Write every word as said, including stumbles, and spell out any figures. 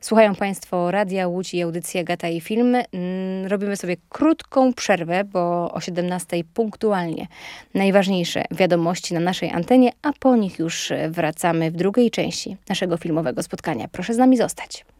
Słuchają Państwo Radia Łódź i audycji Agata i Film. Mm, Robimy sobie krótką przerwę, bo o siedemnastej punktualnie najważniejsze wiadomości na naszej antenie, a po nich już wracamy w drugiej części naszego filmowego spotkania. Proszę z nami zostać.